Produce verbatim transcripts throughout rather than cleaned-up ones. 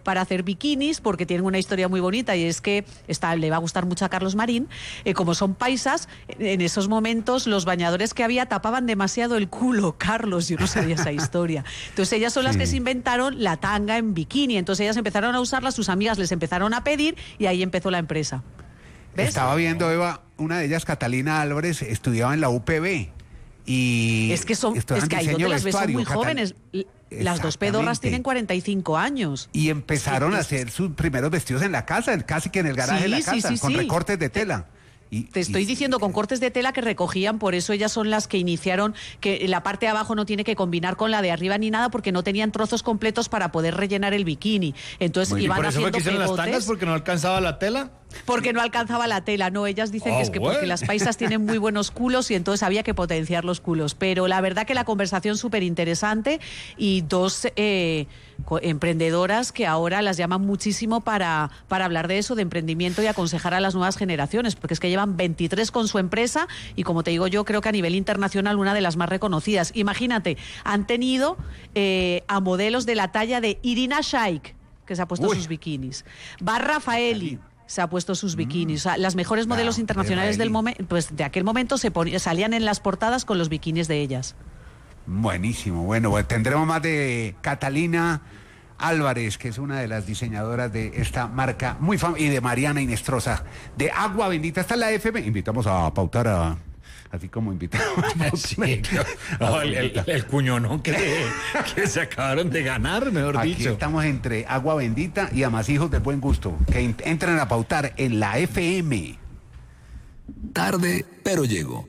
para hacer bikinis, porque tienen una historia muy bonita, y es que está, le va a gustar mucho a Carlos Marín, eh, como son paisas, en esos momentos los bañadores que había tapaban demasiado el culo, Carlos, yo no sabía esa historia. Entonces ellas son las Sí. que se inventaron la tanga en bikini, entonces ellas empezaron a usarla, sus amigas les empezaron a pedir, y ahí empezó la empresa. ¿Ves? Estaba viendo, Eva, una de ellas, Catalina Álvarez, estudiaba en la U P B. Y Es que son, estudiaba es en que ahí diseño donde las ves son vestuario, muy Catal- jóvenes. Las dos pedorras Exactamente. tienen cuarenta y cinco años. Y empezaron Sí, a es- hacer sus primeros vestidos en la casa, casi que en el garaje Sí, de la sí, casa, sí, con sí. recortes de tela. Y, Te estoy y- diciendo, con cortes de tela que recogían, por eso ellas son las que iniciaron, que la parte de abajo no tiene que combinar con la de arriba ni nada, porque no tenían trozos completos para poder rellenar el bikini. Entonces Muy bien. iban ¿Por eso fue haciendo que hicieron las pegotes, tangas porque no alcanzaba la tela? porque no alcanzaba la tela. No, ellas dicen Ah, que es que porque bueno. las paisas tienen muy buenos culos y entonces había que potenciar los culos. Pero la verdad que la conversación súper interesante, y dos eh, co- emprendedoras que ahora las llaman muchísimo para, para hablar de eso, de emprendimiento, y aconsejar a las nuevas generaciones, porque es que llevan veintitrés con su empresa, y como te digo yo, creo que a nivel internacional una de las más reconocidas. Imagínate, han tenido eh, a modelos de la talla de Irina Shayk, que se ha puesto Uy. sus bikinis, Bar Rafaeli se ha puesto sus bikinis, o sea, las mejores Claro, modelos internacionales del Rafaeli. momento, pues de aquel momento se ponía- salían en las portadas con los bikinis de ellas. Buenísimo. Bueno, pues tendremos más de Catalina Álvarez, que es una de las diseñadoras de esta marca muy famosa, y de Mariana Inestrosa, de Agua Bendita. Está en la F M. Invitamos a pautar a... Así como invitamos a pautar. Sí, claro. No, el, el, el cuño no cree que se acabaron de ganar, mejor Aquí dicho. estamos entre Agua Bendita y Amasijos del Buen Gusto, que in- entran a pautar en la F M. Tarde, pero llego.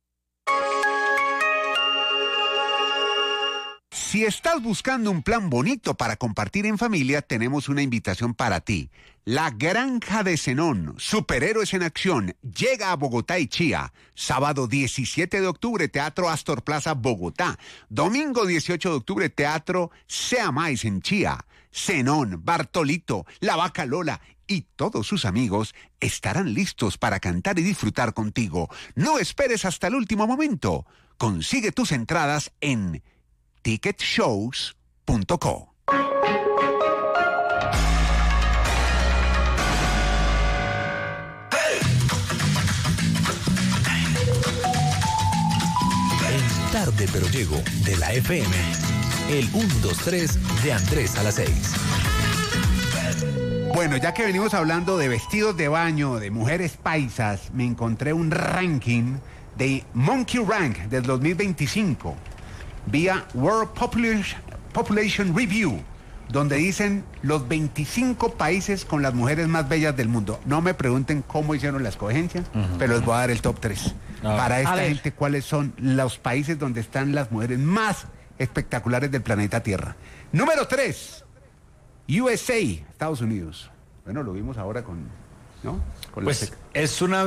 Si estás buscando un plan bonito para compartir en familia, tenemos una invitación para ti. La Granja de Zenón, superhéroes en acción, llega a Bogotá y Chía. Sábado diecisiete de octubre, Teatro Astor Plaza, Bogotá. Domingo dieciocho de octubre, Teatro Sea Mais en Chía. Zenón, Bartolito, La Vaca Lola y todos sus amigos estarán listos para cantar y disfrutar contigo. No esperes hasta el último momento. Consigue tus entradas en ticket shows punto co. En Tarde, pero llego de la F M. El uno dos tres de Andrés a las seis. Bueno, ya que venimos hablando de vestidos de baño, de mujeres paisas, me encontré un ranking de Monkey Rank del dos mil veinticinco vía World Population, Population Review, donde dicen los veinticinco países con las mujeres más bellas del mundo. No me pregunten cómo hicieron la escogencia, pero les voy a dar el top tres. A ver. Para A esta ver. gente, ¿cuáles son los países donde están las mujeres más espectaculares del planeta Tierra? Número tres, U S A, Estados Unidos. Bueno, lo vimos ahora con, ¿no? Con la Pues sec- es una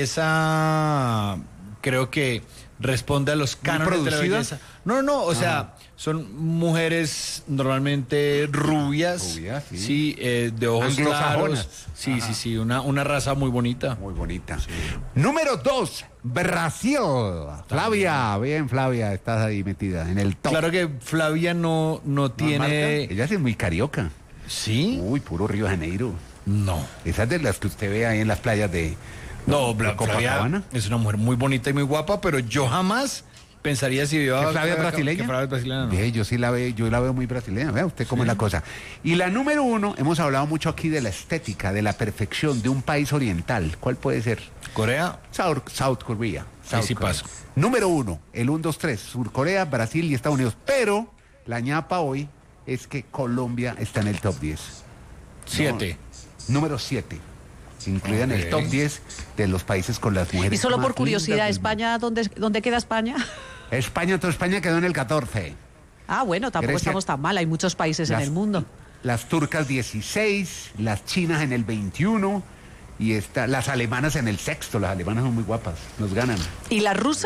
belleza, creo que responde a los cánones de la producida? belleza. No, no, o sea, son mujeres normalmente rubias, Rubias, sí. sí, eh, de ojos Anglosajonas. claros. Sí, Ajá. sí, sí, una, una raza muy bonita. Muy bonita. Número dos, Brasil. Flavia, bien, Flavia, estás ahí metida en el top. Claro que Flavia no, no ¿No tiene... marca? Ella sí es muy carioca. ¿Sí? Uy, puro Río de Janeiro. No. Esas de las que usted ve ahí en las playas de, No, de Bla- Copacabana. Flavia es una mujer muy bonita y muy guapa, pero yo jamás pensaría si iba ¿Que Flavia es brasileña? Que Flavia es brasileña, no. Ve, yo sí la veo, yo la veo muy brasileña. Vea usted cómo es la cosa. Y la número uno, hemos hablado mucho aquí de la estética, de la perfección de un país oriental. ¿Cuál puede ser? Corea, South, South Korea. South sí Korea. paso. Número uno, el uno, dos, tres, Surcorea, Brasil y Estados Unidos. Pero la ñapa hoy es que Colombia está en el top diez. siete. Número siete, incluida en el Ok. top diez de los países con las mujeres. Y solo más por curiosidad, lindas del España, ¿dónde, ¿dónde queda España? mundo. España, toda España quedó en el catorce. Ah, bueno, tampoco Grecia. estamos tan mal, hay muchos países en Las- el mundo. Las turcas dieciséis, las chinas en el veintiuno y está, las alemanas en el sexto. Las alemanas son muy guapas, nos ganan. ¿Y las rusas?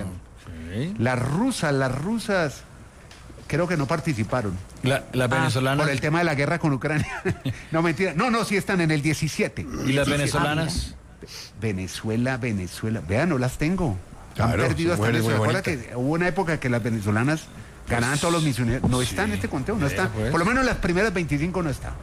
Sí. Las rusas, las rusas, creo que no participaron. La, la venezolana. Por el tema de la guerra con Ucrania. No, mentira. No, no, sí están en el diecisiete. ¿Y las diecisiete. venezolanas? Venezuela, Venezuela. Vean, no las tengo. Han Claro, perdido son hasta mujeres eso. muy Recuerda bonitas. que hubo una época que las venezolanas ganaban todos los misioneros. No está en este conteo, no Vea, está. pues. Por lo menos en las primeras veinticinco no está.